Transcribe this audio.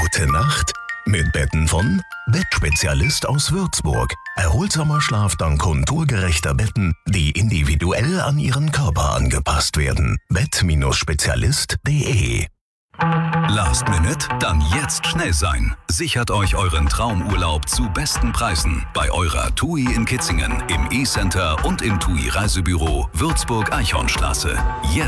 Gute Nacht mit Betten von Bettspezialist aus Würzburg. Erholsamer Schlaf dank konturgerechter Betten, die individuell an Ihren Körper angepasst werden. Bett-spezialist.de. Last Minute? Dann jetzt schnell sein. Sichert euch euren Traumurlaub zu besten Preisen bei eurer TUI in Kitzingen, im E-Center und im TUI Reisebüro Würzburg-Eichhornstraße. Jetzt